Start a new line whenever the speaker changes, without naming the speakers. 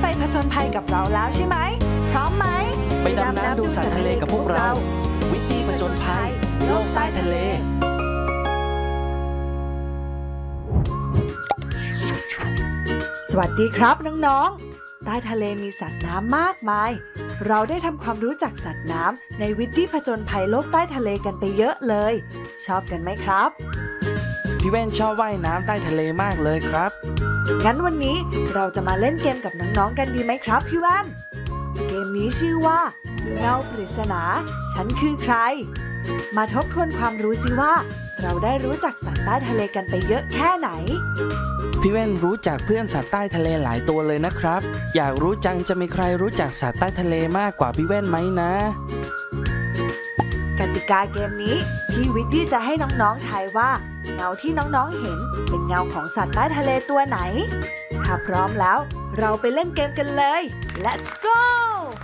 ไปผจญภัยกับเราแล้วใช่ไหมพร้อมไหม
ไปดำน้ำดูสัตว์ทะเลกับพวกเราวิทย์ผจญภัยโลกใต้ทะเล
สวัสดีครับน้องๆใต้ทะเลมีสัตว์น้ำมากมายเราได้ทำความรู้จักสัตว์น้ำในวิทย์ผจญภัยโลกใต้ทะเลกันไปเยอะเลยชอบกันไหมครับ
พี่แว่นชอบว่ายน้ำใต้ทะเลมากเลยครับ
งั้นวันนี้เราจะมาเล่นเกมกับน้องๆกันดีไหมครับพี่แว่นเกมนี้ชื่อว่าเงาปริศนาฉันคือใครมาทบทวนความรู้สิว่าเราได้รู้จักสัตว์ใต้ทะเลกันไปเยอะแค่ไหน
พี่แว่นรู้จักเพื่อนสัตว์ใต้ทะเลหลายตัวเลยนะครับอยากรู้จังจะมีใครรู้จักสัตว์ใต้ทะเลมากกว่าพี่แว่นไหมนะ
กติกาเกมนี้พี่วิทย์จะให้น้องๆทายว่าเงาที่น้องๆเห็นเป็นเงาของสัตว์ใต้ทะเลตัวไหนถ้าพร้อมแล้วเราไปเล่นเกมกันเลย Let's go